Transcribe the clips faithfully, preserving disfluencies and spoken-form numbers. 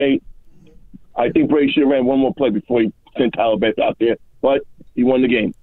Hey, I think Brady should have ran one more play before he sent Tyler Bass out there, but he won the game.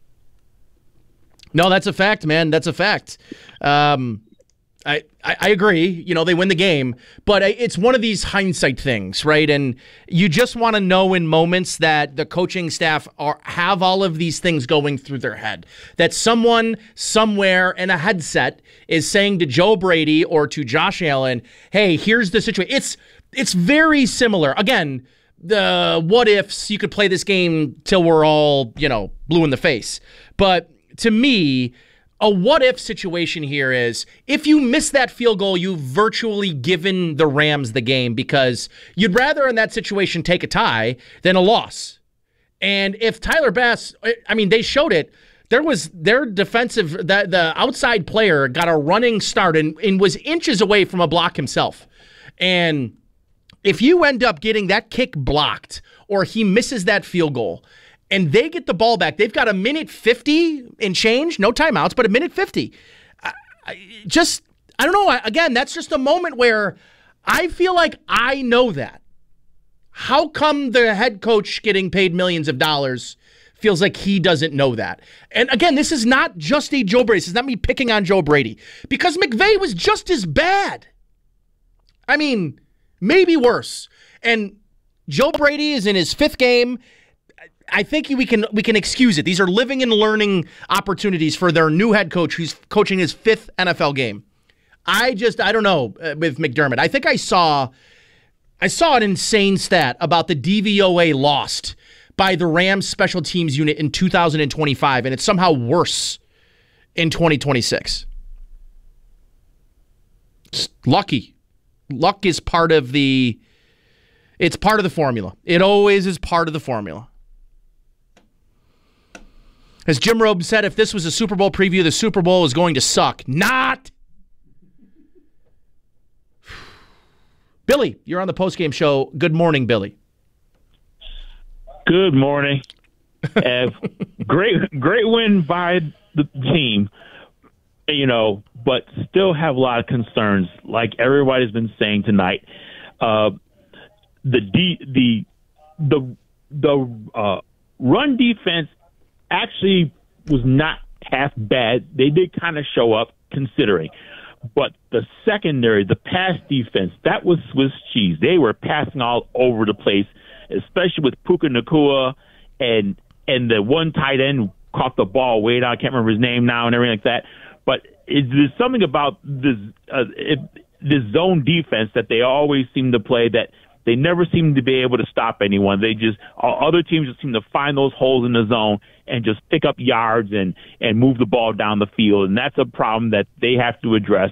No, that's a fact, man. That's a fact. Um, I, I, I agree. You know, they win the game, but it's one of these hindsight things, right? And you just want to know in moments that the coaching staff are have all of these things going through their head. That someone somewhere in a headset is saying to Joe Brady or to Josh Allen, hey, here's the situation. It's it's very similar. Again, the what ifs, you could play this game till we're all, you know, blue in the face. But to me, a what-if situation here is if you miss that field goal, you've virtually given the Rams the game because you'd rather in that situation take a tie than a loss. And if Tyler Bass, I mean, they showed it. There was their defensive, the, the outside player got a running start and, and was inches away from a block himself. And if you end up getting that kick blocked or he misses that field goal, and they get the ball back, they've got a minute fifty and change, no timeouts, but a minute fifty. I, I just, I don't know. Again, that's just a moment where I feel like I know that. How come the head coach getting paid millions of dollars feels like he doesn't know that? And again, this is not just a Joe Brady. This is not me picking on Joe Brady because McVay was just as bad. I mean, maybe worse. And Joe Brady is in his fifth game. I think we can we can excuse it. These are living and learning opportunities for their new head coach who's coaching his fifth N F L game. I just, I don't know uh, with McDermott. I think I saw I saw an insane stat about the D V O A lost by the Rams special teams unit in two thousand twenty-five, and it's somehow worse in twenty twenty-six. It's lucky. Luck is part of the, it's part of the formula. It always is part of the formula. As Jim Rome said, if this was a Super Bowl preview, the Super Bowl is going to suck. Not. Billy, you're on the postgame show. Good morning, Billy. Good morning. uh, great, great win by the team, you know, but still have a lot of concerns, like everybody's been saying tonight. Uh, the D, the the the uh, run defense actually was not half bad. They did kind of show up considering. But the secondary, the pass defense, that was Swiss cheese. They were passing all over the place, especially with Puka Nacua and and the one tight end who caught the ball way down. I can't remember his name now and everything like that. But it, there's something about this, uh, it, this zone defense that they always seem to play that they never seem to be able to stop anyone. They just, other teams just seem to find those holes in the zone and just pick up yards and, and move the ball down the field. And that's a problem that they have to address.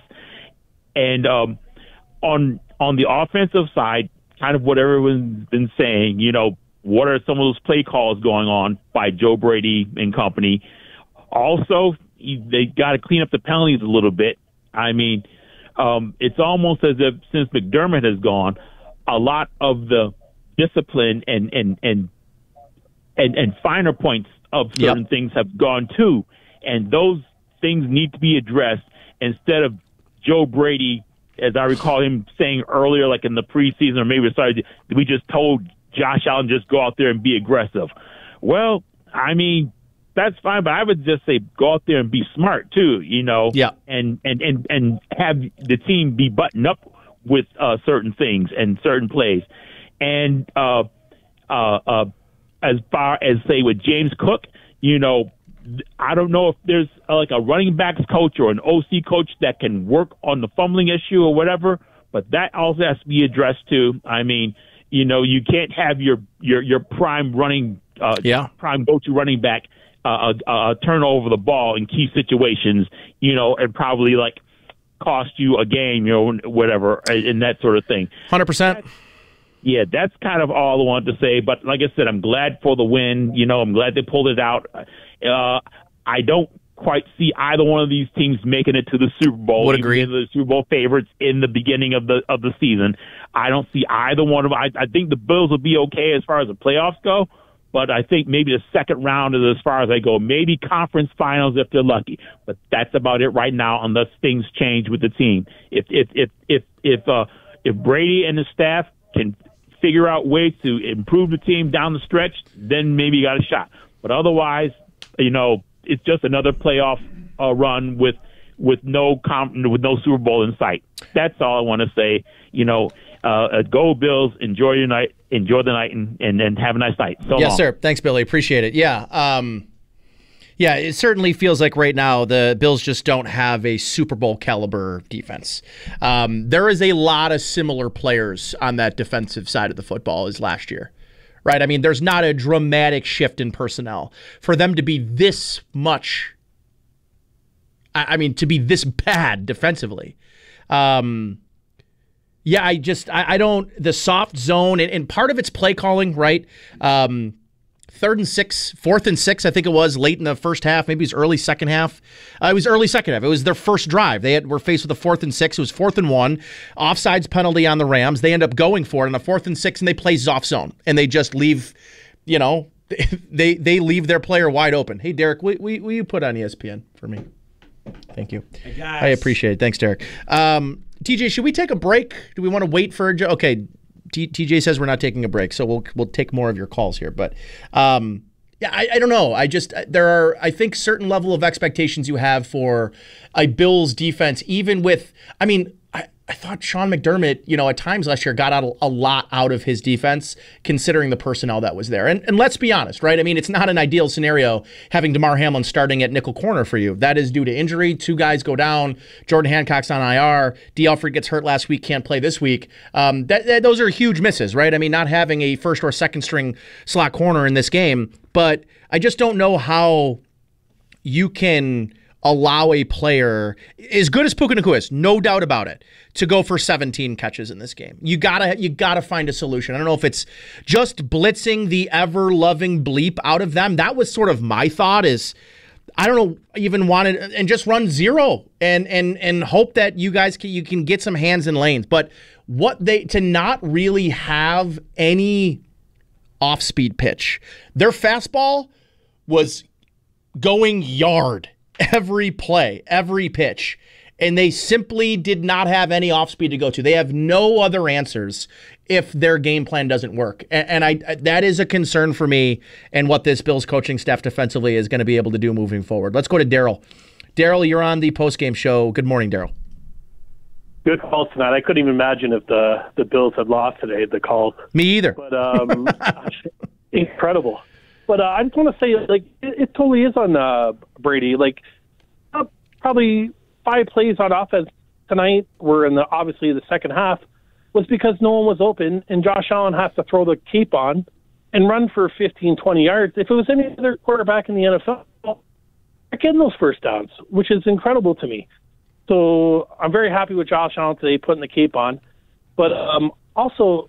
And um, on on the offensive side, kind of what everyone's been saying, you know, what are some of those play calls going on by Joe Brady and company? Also, they got to clean up the penalties a little bit. I mean, um, it's almost as if since McDermott has gone, a lot of the discipline and and and and, and finer points of certain yep. things have gone too, and those things need to be addressed instead of Joe Brady, as I recall him saying earlier, like in the preseason, or maybe sorry, we just told Josh Allen just go out there and be aggressive. Well, I mean, that's fine, but I would just say go out there and be smart too, you know, yeah, and and and and have the team be buttoned up with uh, certain things and certain plays. And uh, uh, uh, as far as, say, with James Cook, you know, I don't know if there's uh, like a running backs coach or an O C coach that can work on the fumbling issue or whatever, but that also has to be addressed too. I mean, you know, you can't have your your, your prime running, uh, yeah. prime go-to running back uh, uh, uh, turn over the ball in key situations, you know, and probably like cost you a game, you know, whatever, and that sort of thing. one hundred percent. Yeah, that's kind of all I wanted to say. But like I said, I'm glad for the win. You know, I'm glad they pulled it out. Uh, I don't quite see either one of these teams making it to the Super Bowl. Would agree. The Super Bowl favorites in the beginning of the of the season. I don't see either one of them. I, I think the Bills will be okay as far as the playoffs go. But I think maybe the second round is as far as I go. Maybe conference finals if they're lucky. But that's about it right now, unless things change with the team. If if if if if uh, if Brady and the staff can figure out ways to improve the team down the stretch, then maybe you got a shot. But otherwise, you know, it's just another playoff uh, run with with no com- with no Super Bowl in sight. That's all I want to say. You know, uh, go Bills. Enjoy your night. Enjoy the night, and and, and have a nice night. So yes, long. sir. Thanks, Billy. Appreciate it. Yeah. Um, Yeah, it certainly feels like right now the Bills just don't have a Super Bowl caliber defense. Um, there is a lot of similar players on that defensive side of the football as last year, right? I mean, there's not a dramatic shift in personnel. For them to be this much, I, I mean, to be this bad defensively. Um, yeah, I just, I, I don't, the soft zone, and, and part of it's play calling, right? Um, Third and six, fourth and six, I think it was late in the first half. Maybe it was early second half. Uh, it was early second half. It was their first drive. They had, were faced with a fourth and six. It was fourth and one. Offsides penalty on the Rams. They end up going for it on a fourth and six, and they play off zone. And they just leave, you know, they they leave their player wide open. Hey, Derek, will, will, will you put on E S P N for me? Thank you. Hey, guys. I appreciate it. Thanks, Derek. Um, T J, should we take a break? Do we want to wait for a... Okay, T J says we're not taking a break, so we'll we'll take more of your calls here. But um, yeah, I, I don't know. I just there are I think certain level of expectations you have for a Bills defense, even with. I mean, I, I thought Sean McDermott, you know, at times last year got out a lot out of his defense, considering the personnel that was there. And and let's be honest, right? I mean, it's not an ideal scenario having DeMar Hamlin starting at nickel corner for you. That is due to injury. Two guys go down. Jordan Hancock's on I R. D. Alfred gets hurt last week, can't play this week. Um, that, that those are huge misses, right? I mean, not having a first or second string slot corner in this game. But I just don't know how you can allow a player as good as Puka Nacua is, no doubt about it, to go for seventeen catches in this game. You gotta you gotta find a solution. I don't know if it's just blitzing the ever-loving bleep out of them. That was sort of my thought is, I don't know, even wanted, and just run zero and and and hope that you guys can, you can get some hands in lanes. But what they, to not really have any off-speed pitch. Their fastball was going yard every play, every pitch, and they simply did not have any off-speed to go to. They have no other answers if their game plan doesn't work. And, and I that is a concern for me and what this Bills coaching staff defensively is going to be able to do moving forward. Let's go to Daryl. Daryl, you're on the postgame show. Good morning, Daryl. Good calls tonight. I couldn't even imagine if the, the Bills had lost today, the calls. Me either. But um, incredible. But uh, I just want to say, like, it, it totally is on uh, Brady. Like, uh, probably five plays on offense tonight were in the obviously the second half was because no one was open, and Josh Allen has to throw the cape on and run for fifteen, twenty yards. If it was any other quarterback in the N F L, they're getting those first downs, which is incredible to me. So I'm very happy with Josh Allen today putting the cape on. But um, also,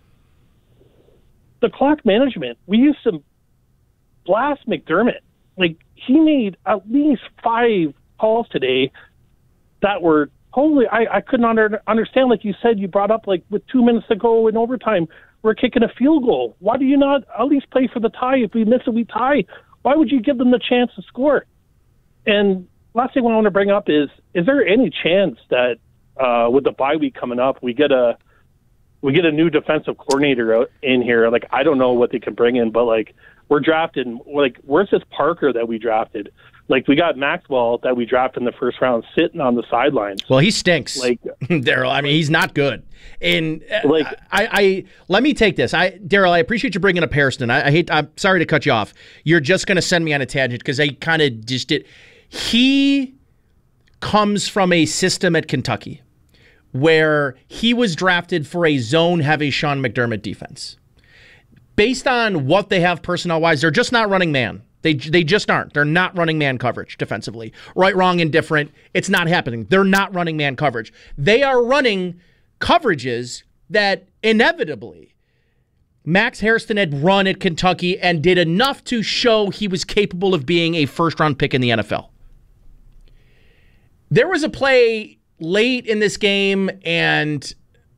the clock management. We used to blast McDermott. Like, he made at least five calls today that were totally, I, I couldn't under, understand. Like you said, you brought up, like, with two minutes to go in overtime, we're kicking a field goal. Why do you not at least play for the tie? If we miss it, we tie. Why would you give them the chance to score? And last thing I want to bring up is, is there any chance that uh, with the bye week coming up, we get a we get a new defensive coordinator out in here? Like, I don't know what they can bring in, but, like, we're drafted, like, where's this Parker that we drafted? Like, we got Maxwell that we drafted in the first round sitting on the sidelines. Well, he stinks, like Daryl. I mean, he's not good. And like, I, I, let me take this. I, Daryl, I appreciate you bringing up Hairston. I, I hate. I'm sorry to cut you off. You're just going to send me on a tangent because I kind of just did. He comes from a system at Kentucky where he was drafted for a zone-heavy Sean McDermott defense. Based on what they have personnel-wise, they're just not running man. They they just aren't. They're not running man coverage defensively. Right, wrong, indifferent. It's not happening. They're not running man coverage. They are running coverages that inevitably Max Hairston had run at Kentucky and did enough to show he was capable of being a first-round pick in the N F L. There was a play late in this game, and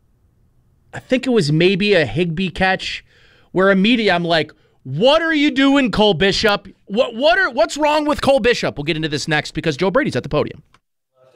I think it was maybe a Higbee catch, where immediately I'm like, what are you doing, Cole Bishop? What what are what's wrong with Cole Bishop? We'll get into this next because Joe Brady's at the podium.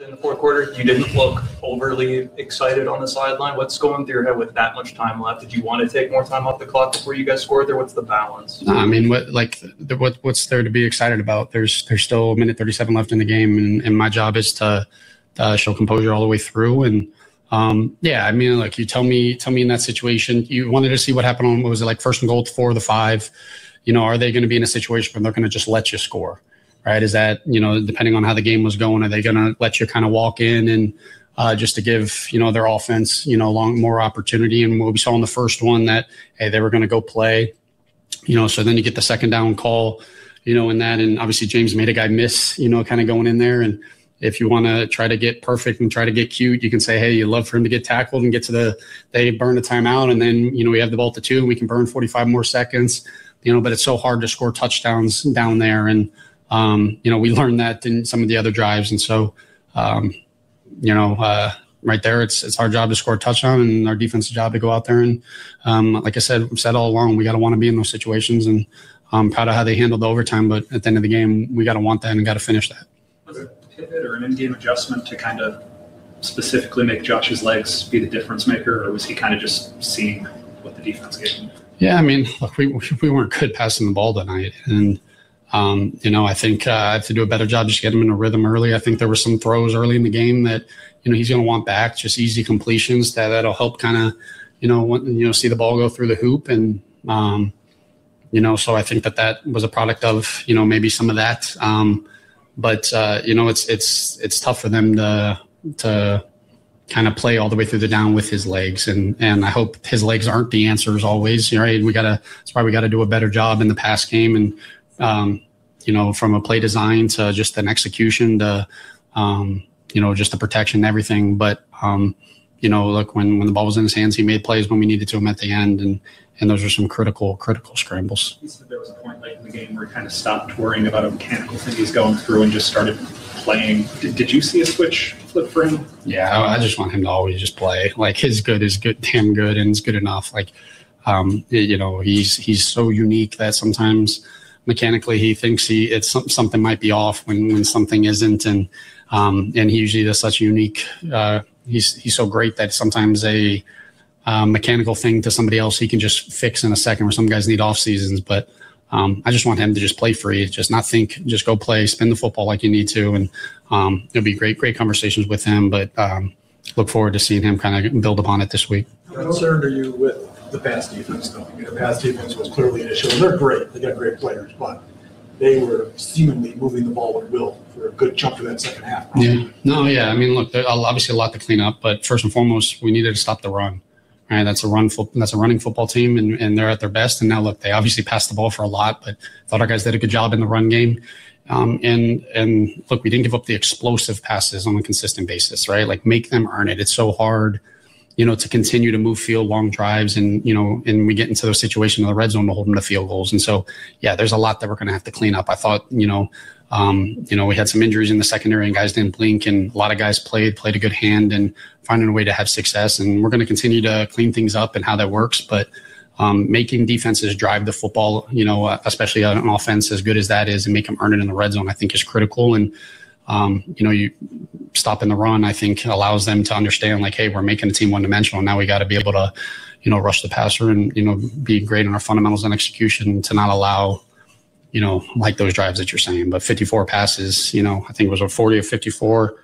in the fourth quarter. You didn't look overly excited on the sideline. What's going through your head with that much time left? Did you want to take more time off the clock before you guys scored there? What's the balance? No, I mean, what like the, what what's there to be excited about? There's there's still a minute thirty-seven left in the game, and, and my job is to uh, show composure all the way through. And um, yeah, I mean, like you tell me tell me in that situation, you wanted to see what happened on what was it like first and goal for the five. You know, are they going to be in a situation where they're going to just let you score? Right? Is that, you know, depending on how the game was going, are they going to let you kind of walk in and uh, just to give, you know, their offense, you know, long more opportunity? And what we saw in the first one that, hey, they were going to go play, you know, so then you get the second down call, you know, in that. And obviously James made a guy miss, you know, kind of going in there. And if you want to try to get perfect and try to get cute, you can say, hey, you'd love for him to get tackled and get to the, they burn the timeout. And then, you know, we have the ball to two and we can burn forty-five more seconds, you know, but it's so hard to score touchdowns down there. And, Um, you know, we learned that in some of the other drives. And so, um, you know, uh, right there, it's it's our job to score a touchdown and our defensive job to go out there. And um, like I said, we've said all along, we got to want to be in those situations. And I'm proud of how they handled the overtime. But at the end of the game, we got to want that and got to finish that. Was it a pivot or an in-game adjustment to kind of specifically make Josh's legs be the difference maker? Or was he kind of just seeing what the defense gave him? Yeah, I mean, look, we, we weren't good passing the ball tonight. And Um, you know, I think uh, I have to do a better job just getting him in a rhythm early. I think there were some throws early in the game that, you know, he's going to want back, just easy completions that that'll help kind of, you know, want, you know, see the ball go through the hoop. And, um, you know, so I think that that was a product of, you know, maybe some of that. Um, but, uh, you know, it's, it's, it's tough for them to, to kind of play all the way through the down with his legs. And, and I hope his legs aren't the answers always, right? We got to, that's why we got to do a better job in the pass game. And, Um, you know, from a play design to just an execution to, um, you know, just the protection and everything. But, um, you know, look, when, when the ball was in his hands, he made plays when we needed to him at the end. And, and those are some critical, critical scrambles. He said there was a point late in the game where he kind of stopped worrying about a mechanical thing he's going through and just started playing. Did, did you see a switch flip for him? Yeah, I, I just want him to always just play. Like his good is good, damn good, and it's good enough. Like, um, you know, he's, he's so unique that sometimes – mechanically he thinks he it's some, something might be off when, when something isn't. And, um, and he usually does such a unique, uh, he's, he's so great that sometimes a, uh, mechanical thing to somebody else, he can just fix in a second, where some guys need off seasons. But, um, I just want him to just play free, just not think, just go play, spin the football like you need to. And, um, it'll be great, great conversations with him, but, um, look forward to seeing him kind of build upon it this week. How concerned are you with the pass defense, though? I mean, the pass defense was clearly an issue, and they're great. They got great players, but they were seemingly moving the ball with will for a good chunk of that second half. Yeah, no, yeah. I mean, look, there's obviously a lot to clean up, but first and foremost, we needed to stop the run. Right, that's a run. Fo- that's a running football team, and, and they're at their best. And now, look, they obviously passed the ball for a lot, but I thought our guys did a good job in the run game. Um, and and look, we didn't give up the explosive passes on a consistent basis, right? Like make them earn it. It's so hard, you know, to continue to move field long drives, and, you know, and we get into those situations in the red zone to hold them to field goals. And so, yeah, there's a lot that we're going to have to clean up. I thought, you know, um, you know, we had some injuries in the secondary and guys didn't blink, and a lot of guys played, played a good hand and finding a way to have success. And we're going to continue to clean things up and how that works. But um, making defenses drive the football, you know, uh, especially on an offense as good as that is, and make them earn it in the red zone, I think is critical. And, Um, you know, you stopping the run, I think, allows them to understand, like, hey, we're making a team one-dimensional. Now we got to be able to, you know, rush the passer and, you know, be great in our fundamentals and execution to not allow, you know, like those drives that you're saying. But fifty-four passes, you know, I think it was a forty or fifty-four.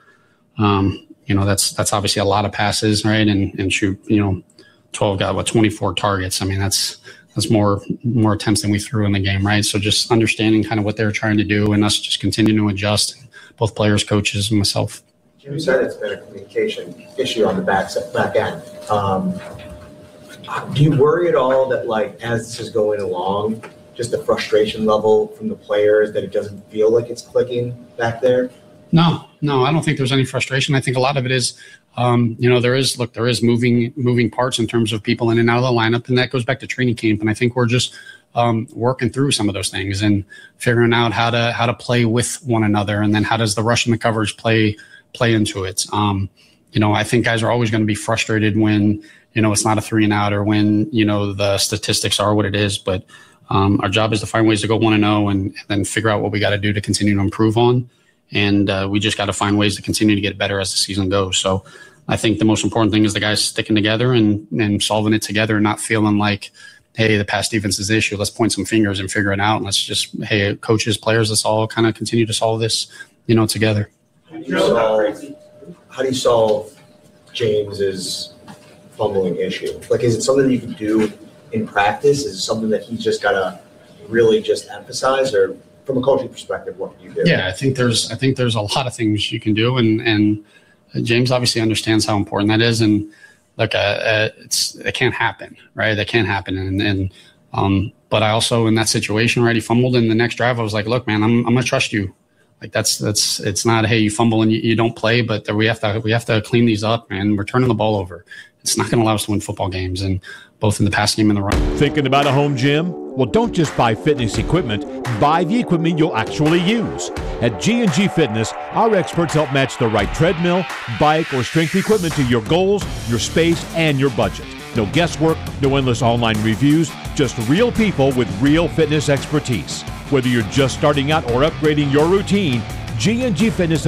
Um, you know, that's that's obviously a lot of passes, right? And and shoot, you know, twelve got what twenty-four targets. I mean, that's that's more more attempts than we threw in the game, right? So just understanding kind of what they're trying to do and us just continuing to adjust. Both players, coaches, and myself. Jim said it's been a communication issue on the back back end. Um, do you worry at all that, like, as this is going along, just the frustration level from the players, that it doesn't feel like it's clicking back there? No, no, I don't think there's any frustration. I think a lot of it is, um, you know, there is, look, there is moving moving parts in terms of people in and out of the lineup, and that goes back to training camp. And I think we're just um, working through some of those things and figuring out how to how to play with one another, and then how does the rush and the coverage play play into it. Um, you know, I think guys are always going to be frustrated when, you know, it's not a three and out, or when, you know, the statistics are what it is. But um, our job is to find ways to go one and zero, and then figure out what we got to do to continue to improve on. and uh, we just got to find ways to continue to get better as the season goes. So I think the most important thing is the guys sticking together and, and solving it together, and not feeling like, hey, the pass defense is the issue. Let's point some fingers and figure it out. And let's just, hey, coaches, players, let's all kind of continue to solve this, you know, together. How do you solve, how do you solve James's fumbling issue? Like, is it something that you can do in practice? Is it something that he's just got to really just emphasize, or from a coaching perspective, what can you do? Yeah, I think there's, I think there's a lot of things you can do. And, and James obviously understands how important that is. And look, uh, uh, it's, it can't happen, right? That can't happen. And, and, um, but I also, in that situation, right, he fumbled in the next drive. I was like, look, man, I'm, I'm going to trust you. Like that's, that's, it's not, hey, you fumble and you, you don't play, but we have to, we have to clean these up, man. We're turning the ball over. It's not going to allow us to win football games, and both in the pass game and the run. Thinking about a home gym? Well, don't just buy fitness equipment. Buy the equipment you'll actually use. At G and G Fitness, our experts help match the right treadmill, bike, or strength equipment to your goals, your space, and your budget. No guesswork, no endless online reviews, just real people with real fitness expertise. Whether you're just starting out or upgrading your routine, G and G Fitness